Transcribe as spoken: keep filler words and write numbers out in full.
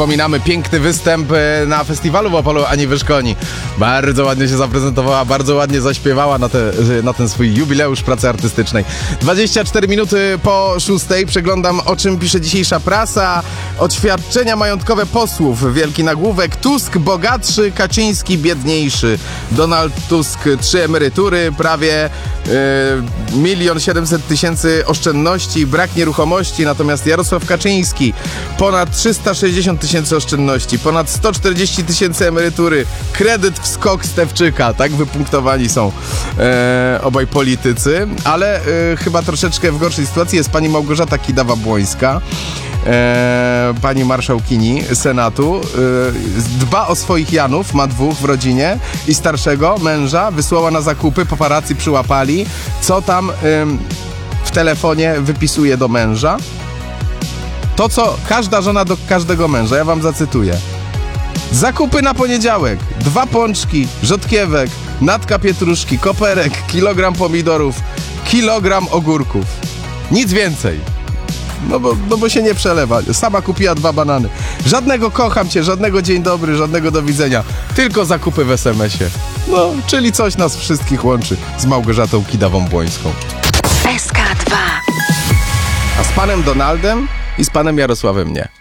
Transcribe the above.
Wspominamy piękny występ na festiwalu w Opolu Ani Wyszkoni. Bardzo ładnie się zaprezentowała, bardzo ładnie zaśpiewała na, te, na ten swój jubileusz pracy artystycznej. dwadzieścia cztery minuty po szóstej przeglądam, o czym pisze dzisiejsza prasa. Oświadczenia majątkowe posłów. Wielki nagłówek. Tusk bogatszy, Kaczyński biedniejszy. Donald Tusk trzy emerytury, prawie milion siedemset tysięcy oszczędności, brak nieruchomości, natomiast Jarosław Kaczyński ponad trzysta sześćdziesiąt tysięcy oszczędności, ponad sto czterdzieści tysięcy emerytury, kredyt w skok Stefczyka, tak wypunktowani są e, obaj politycy, ale e, chyba troszeczkę w gorszej sytuacji jest pani Małgorzata Kidawa-Błońska, e, pani marszałkini Senatu, e, dba o swoich Janów, ma dwóch w rodzinie i starszego męża wysłała na zakupy, paparazzi przyłapali, co tam e, w telefonie wypisuje do męża. To, co każda żona do każdego męża, ja wam zacytuję. Zakupy na poniedziałek. Dwa pączki, rzodkiewek, natka pietruszki, koperek, kilogram pomidorów, kilogram ogórków. Nic więcej. No bo, no bo się nie przelewa. Sama kupiła dwa banany. Żadnego kocham cię, żadnego dzień dobry, żadnego do widzenia. Tylko zakupy w es em esie. No, czyli coś nas wszystkich łączy z Małgorzatą Kidawą-Błońską. S K dwa. A z panem Donaldem i z panem Jarosławem nie.